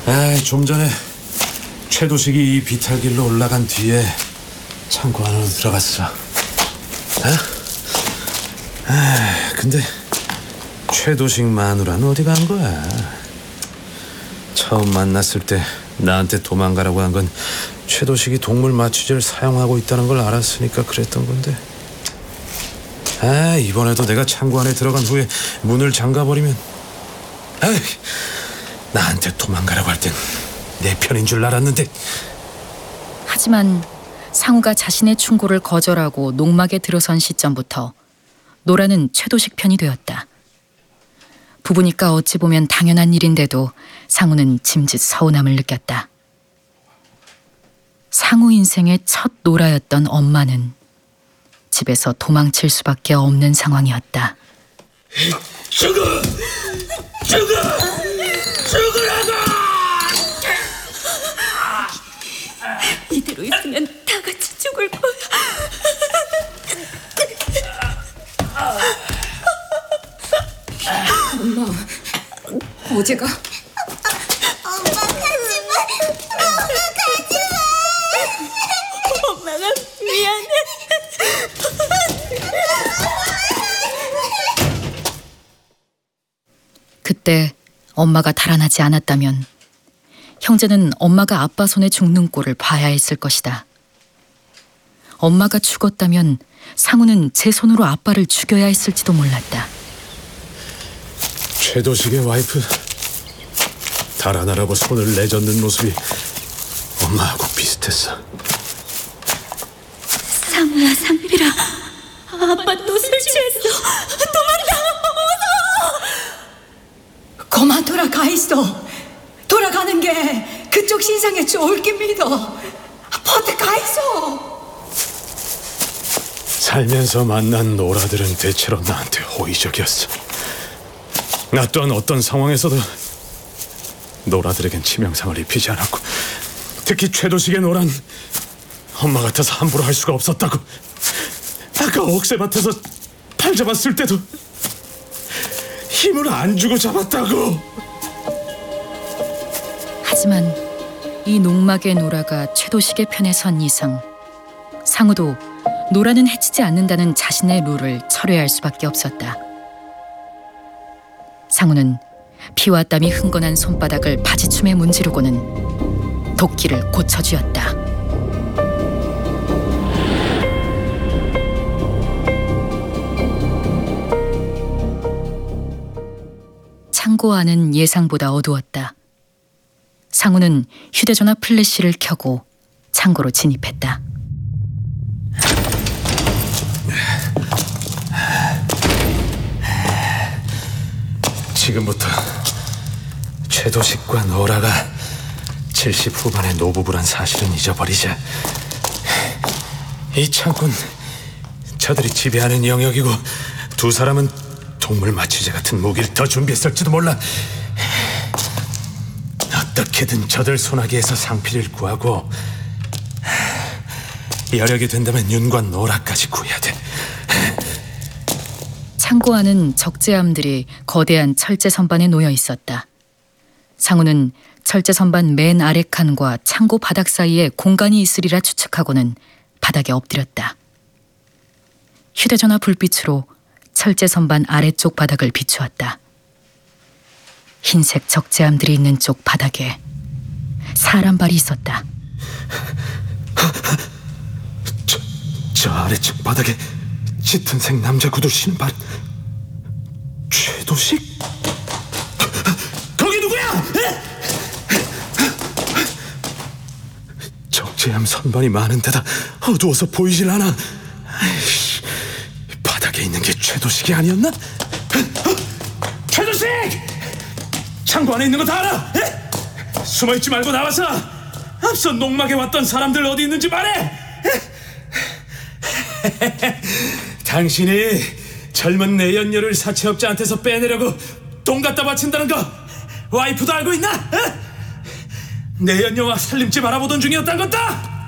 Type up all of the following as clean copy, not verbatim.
좀 전에 최도식이 이 비탈길로 올라간 뒤에 창고 안으로 들어갔어. 근데 최도식 마누라는 어디 간 거야? 처음 만났을 때 나한테 도망가라고 한 건 최도식이 동물 마취제를 사용하고 있다는 걸 알았으니까 그랬던 건데. 이번에도 내가 창고 안에 들어간 후에 문을 잠가버리면 나한테 도망가라고 할 땐 내 편인 줄 알았는데. 하지만 상우가 자신의 충고를 거절하고 농막에 들어선 시점부터 노라는 최도식 편이 되었다. 부부니까 어찌 보면 당연한 일인데도 상우는 짐짓 서운함을 느꼈다. 상우 인생의 첫 노라였던 엄마는 집에서 도망칠 수밖에 없는 상황이었다. 죽으라고! 이대로 있으면 다 같이 죽을 거야. 엄마, 어제가... 엄마 가지마! 엄마 가지마! 엄마가 미안해. 그때 엄마가 달아나지 않았다면 형제는 엄마가 아빠 손에 죽는 꼴을 봐야 했을 것이다. 엄마가 죽었다면 상우는 제 손으로 아빠를 죽여야 했을지도 몰랐다. 최도식의 와이프 달아나라고 손을 내젓는 모습이 엄마하고 비슷했어. 상우야, 상필아, 아빠 또 술 취했어. 도망가! 그만 돌아가 있어. 돌아가는 게 그쪽 신상에 좋을 깁니다. 어디 가 있어. 살면서 만난 노라들은 대체로 나한테 호의적이었어. 나 또한 어떤 상황에서도 노라들에겐 치명상을 입히지 않았고, 특히 최도식의 노란 엄마 같아서 함부로 할 수가 없었다고. 아까 옥새밭에서 팔 잡았을 때도 힘을 안 주고 잡았다고. 하지만 이 농막의 노라가 최도식의 편에 선 이상 상우도 노라는 해치지 않는다는 자신의 룰을 철회할 수밖에 없었다. 상우는 피와 땀이 흥건한 손바닥을 바지춤에 문지르고는 도끼를 고쳐쥐었다. 창고 안은 예상보다 어두웠다. 상우는 휴대전화 플래시를 켜고 창고로 진입했다. 지금부터 최도식과 노라가 70 후반의 노부부란 사실은 잊어버리자. 이 창고는 저들이 지배하는 영역이고 두 사람은 동물 마취제 같은 무기를 더 준비했을지도 몰라. 어떻게든 저들 소나기에서 상필을 구하고 여력이 된다면 윤과 노라까지 구해야 돼. 창고 안은 적재함들이 거대한 철제 선반에 놓여 있었다. 상우는 철제 선반 맨 아래 칸과 창고 바닥 사이에 공간이 있으리라 추측하고는 바닥에 엎드렸다. 휴대전화 불빛으로 철제 선반 아래쪽 바닥을 비추었다. 흰색 적재함들이 있는 쪽 바닥에 사람 발이 있었다. 저 아래쪽 바닥에 짙은 색 남자 구두 신은 발. 최도식? 거기 누구야? 적재함 선반이 많은 데다 어두워서 보이질 않아. 아이씨, 바닥에 있는 게 최도식이 아니었나? 최도식! 창고 안에 있는 거 다 알아? 숨어있지 말고 나와서 앞서 농막에 왔던 사람들 어디 있는지 말해. 당신이 젊은 내연녀를 사채업자한테서 빼내려고 돈 갖다 바친다는 거 와이프도 알고 있나? 내연녀와 살림집 알아보던 중이었다는 것다.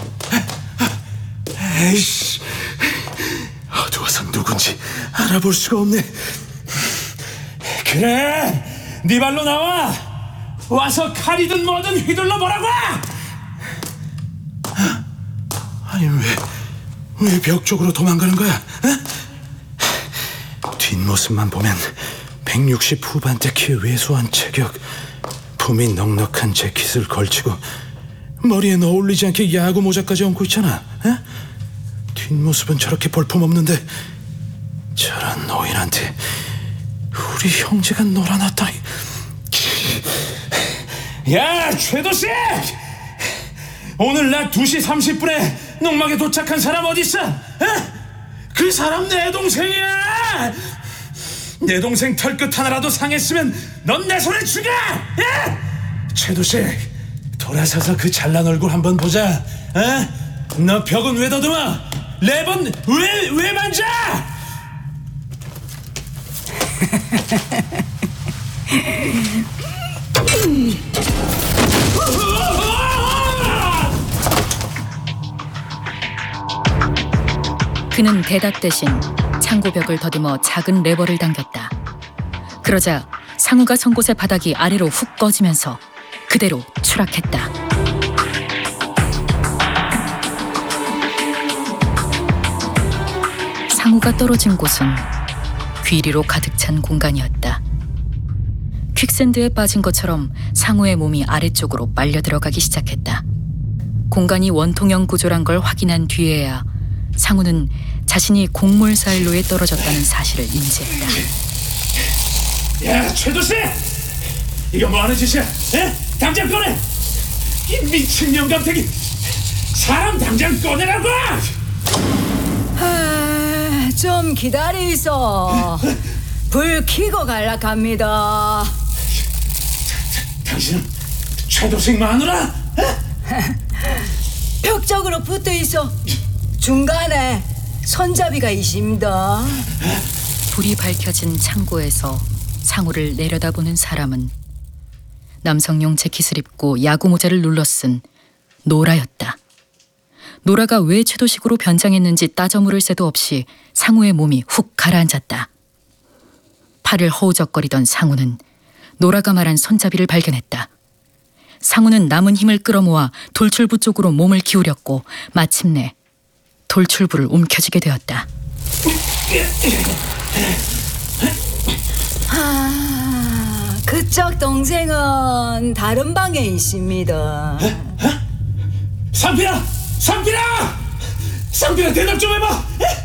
에이씨, 어두워서 누군지 알아볼 수가 없네. 그래, 네 발로 나와. 와서 칼이든 뭐든 휘둘러 보라고! 아니 왜 벽 쪽으로 도망가는 거야? 뒷모습만 보면 160 후반대 키의 왜소한 체격, 품이 넉넉한 재킷을 걸치고 머리엔 어울리지 않게 야구 모자까지 얹고 있잖아. 뒷모습은 저렇게 볼품없는데 저런 노인한테 우리 형제가 놀아놨다니. 야, 최도씨! 오늘 낮 2시 30분에 농막에 도착한 사람 어딨어? 그 사람 내 동생이야! 내 동생 털끝 하나라도 상했으면 넌 내 손에 죽여! 최도씨, 돌아서서 그 잘난 얼굴 한번 보자. 너 벽은 왜 더듬어? 랩은 왜 만져? 그는 대답 대신 창고벽을 더듬어 작은 레버를 당겼다. 그러자 상우가 선 곳의 바닥이 아래로 훅 꺼지면서 그대로 추락했다. 상우가 떨어진 곳은 귀리로 가득 찬 공간이었다. 퀵샌드에 빠진 것처럼 상우의 몸이 아래쪽으로 빨려 들어가기 시작했다. 공간이 원통형 구조란 걸 확인한 뒤에야 상우는 자신이 곡물 사일로에 떨어졌다는 사실을 인지했다. 야, 최도씨! 이거 뭐하는 짓이야? 당장 꺼내! 이 미친 영감탱이! 사람 당장 꺼내라고! 좀 기다리소. 불 켜고 갈락합니다. 당신은 최도생 마누라? 벽 쪽으로 붙어 있어. 중간에 손잡이가 있습니다. 불이 밝혀진 창고에서 상우를 내려다보는 사람은 남성용 재킷을 입고 야구 모자를 눌러쓴 노라였다. 노라가 왜 최도식으로 변장했는지 따져 물을 새도 없이 상우의 몸이 훅 가라앉았다. 팔을 허우적거리던 상우는 노라가 말한 손잡이를 발견했다. 상우는 남은 힘을 끌어모아 돌출부 쪽으로 몸을 기울였고 마침내 돌출부를 움켜쥐게 되었다. 그쪽 동생은 다른 방에 있습니다. 상필아! 상필아! 상필아, 대답 좀 해봐!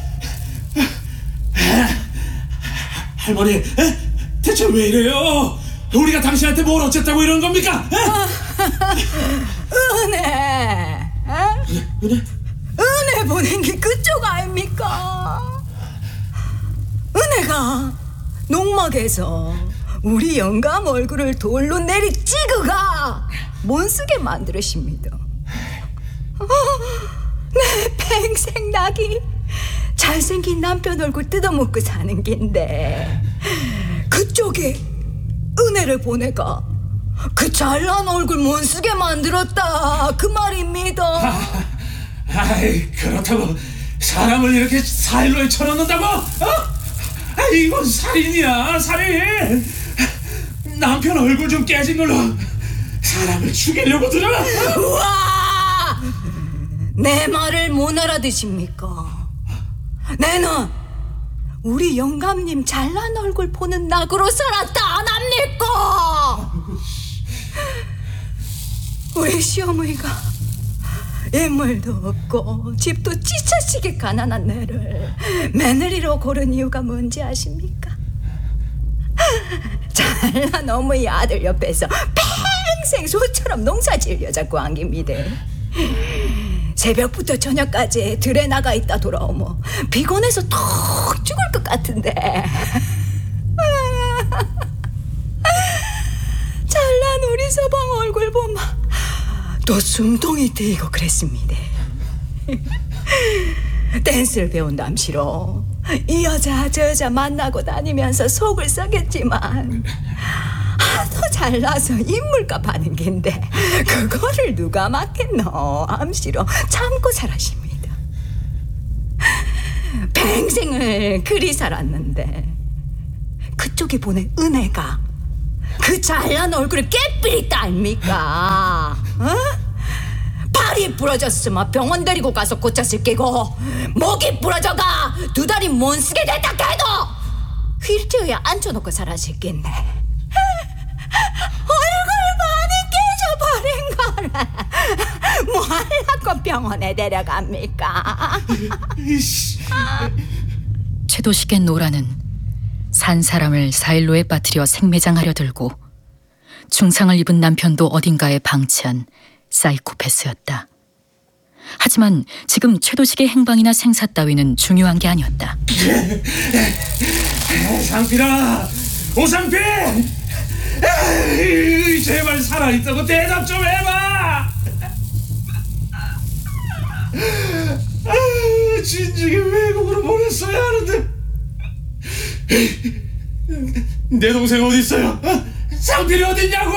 할머니, 대체 왜 이래요? 우리가 당신한테 뭘 어쨌다고 이러는 겁니까? 은혜! 은혜? 은혜 보낸 게 그쪽 아닙니까? 은혜가 농막에서 우리 영감 얼굴을 돌로 내리 찍어가 못쓰게 만들으십니다. 내 평생 낙이 잘생긴 남편 얼굴 뜯어먹고 사는 긴데 그쪽에 은혜를 보내가 그 잘난 얼굴 못쓰게 만들었다 그 말입니다. 아이, 그렇다고 사람을 이렇게 사일로에 쳐넣는다고? 이건 살인이야, 살인. 남편 얼굴 좀 깨진 걸로 사람을 죽이려고 들어? 우와! 내 말을 못 알아듣습니까? 내는 우리 영감님 잘난 얼굴 보는 낙으로 살았다 안 합니까? 우리 시어머니가 인물도 없고 집도 지쳐지게 가난한 내를 며느리로 고른 이유가 뭔지 아십니까? 잘난 어머니 아들 옆에서 평생 소처럼 농사 지을 여자고 안깁니다. 새벽부터 저녁까지 들에 나가 있다 돌아오면 피곤해서 턱 죽을 것 같은데 잘난 우리 서방 얼굴 보면 또 숨통이 트이고 그랬습니다. 댄스를 배운 남시로 이 여자 저 여자 만나고 다니면서 속을 썩였지만 하도 잘나서 인물값 하는 겐데 그거를 누가 맡겠노. 암시로 참고 살았습니다. 평생을 그리 살았는데 그쪽에 보낸 은혜가 그 잘난 얼굴에 깨삐리 딸입니까? 어? 팔이 부러졌으면 병원 데리고 가서 고쳤을 끼고 목이 부러져가 2다리 못 쓰게 됐다 해도 휠체어에 앉혀놓고 살았겠네. 얼굴 많이 깨져버린 거라 뭐 하려고 병원에 데려갑니까? 최도식의 노라는 산 사람을 사일로에 빠뜨려 생매장하려 들고 중상을 입은 남편도 어딘가에 방치한 사이코패스였다. 하지만 지금 최도식의 행방이나 생사 따위는 중요한 게 아니었다. 상필아, 오상필! 제발 살아있다고 대답 좀 해봐! 진즉에 외국으로 보냈어야 하는데 내 동생 어디 있어요? 상필이 어디 있냐고!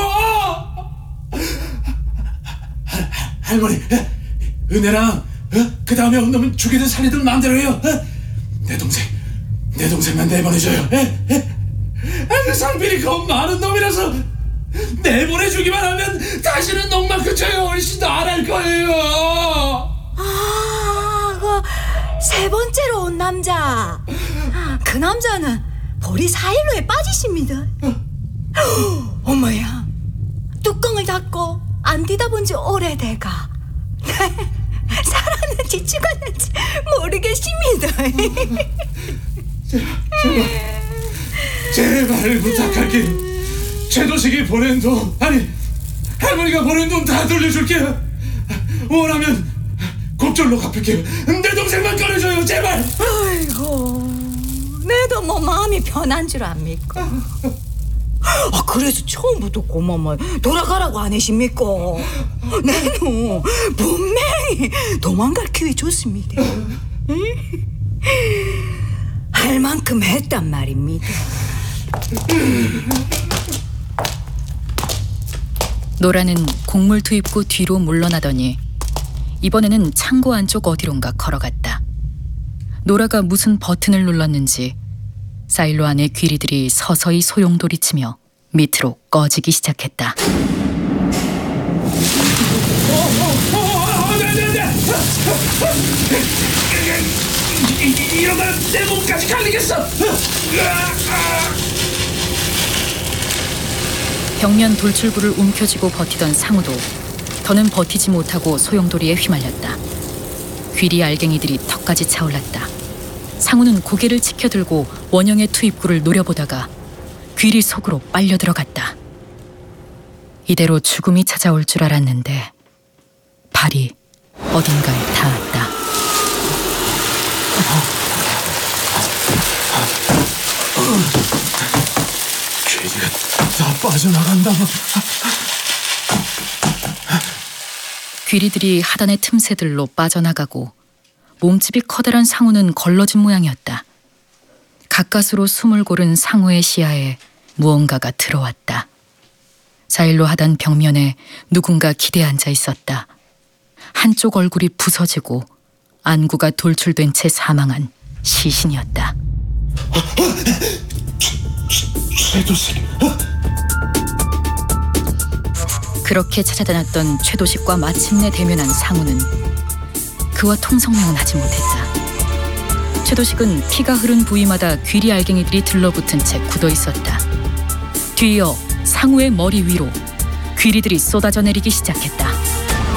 할머니, 은혜랑 그 다음에 온 놈은 죽이든 살리든 마음대로 해요. 내 동생만 내보내줘요. 그 상필이 겁 많은 놈이라서 내보내주기만 하면 다시는 놈만 그쳐요 어르신도 안 할 거예요. 그 세 번째로 온 남자, 그 남자는 볼이 사일로에 빠지십니다. 어머야, 뚜껑을 닫고 안 뒤다본 지 오래돼가 살았는지 죽었는지 모르겠습니다. 제발 부탁할게요. 최도식이 보낸 돈, 아니 할머니가 보낸 돈 다 돌려줄게요. 원하면 곡절로 갚을게요. 내 동생만 꺼내줘요, 제발. 아이고, 내도 뭐 마음이 편한 줄 압니까? 그래서 처음부터 고마워 돌아가라고 안 하십니까? 내는 분명히 도망갈 기회 줬습니다. 할 만큼 했단 말입니다. 노라는 곡물 투입구 뒤로 물러나더니 이번에는 창고 안쪽 어디론가 걸어갔다. 노라가 무슨 버튼을 눌렀는지 사일로 안에 귀리들이 서서히 소용돌이치며 밑으로 꺼지기 시작했다. 이러다 내 몸까지 갈리겠어. 벽면 돌출구를 움켜쥐고 버티던 상우도 더는 버티지 못하고 소용돌이에 휘말렸다. 귀리 알갱이들이 턱까지 차올랐다. 상우는 고개를 치켜들고 원형의 투입구를 노려보다가 귀리 속으로 빨려 들어갔다. 이대로 죽음이 찾아올 줄 알았는데 발이 어딘가에 닿았다. 귀리가 다 빠져나간다. 귀리들이 하단의 틈새들로 빠져나가고 몸집이 커다란 상우는 걸러진 모양이었다. 가까스로 숨을 고른 상우의 시야에 무언가가 들어왔다. 사일로 하단 벽면에 누군가 기대 앉아 있었다. 한쪽 얼굴이 부서지고 안구가 돌출된 채 사망한 시신이었다. 최도식. 그렇게 찾아다녔던 최도식과 마침내 대면한 상우는 그와 통성명은 하지 못했다. 최도식은 피가 흐른 부위마다 귀리 알갱이들이 들러붙은 채 굳어 있었다. 뒤이어 상우의 머리 위로 귀리들이 쏟아져 내리기 시작했다.